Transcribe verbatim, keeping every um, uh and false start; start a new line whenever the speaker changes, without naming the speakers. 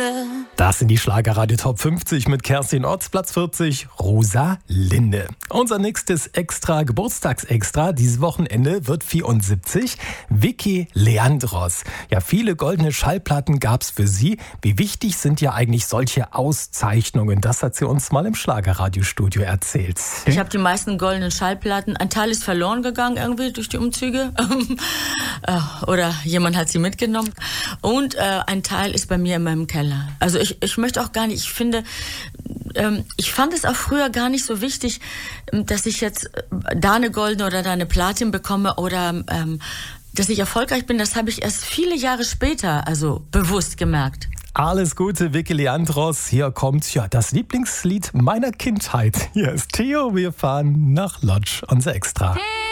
Das sind die Schlagerradio Top fünfzig mit Kerstin Otz, Platz vierzig, Rosa Linde. Unser nächstes Extra, Geburtstagsextra, dieses Wochenende wird vierundsiebzig, Vicky Leandros. Ja, viele goldene Schallplatten gab's für sie. Wie wichtig sind ja eigentlich solche Auszeichnungen? Das hat sie uns mal im Schlagerradiostudio erzählt.
Ich habe die meisten goldenen Schallplatten. Ein Teil ist verloren gegangen irgendwie durch die Umzüge. Oder jemand hat sie mitgenommen. Und äh, ein Teil ist bei mir in meinem Keller. Also ich, ich möchte auch gar nicht, ich finde, ähm, ich fand es auch früher gar nicht so wichtig, dass ich jetzt da eine goldene oder da eine Platin bekomme oder ähm, dass ich erfolgreich bin. Das habe ich erst viele Jahre später also bewusst gemerkt.
Alles Gute, Vicky Leandros. Hier kommt ja das Lieblingslied meiner Kindheit. Hier ist Theo, wir fahren nach Lodz, unser Extra.
Hey.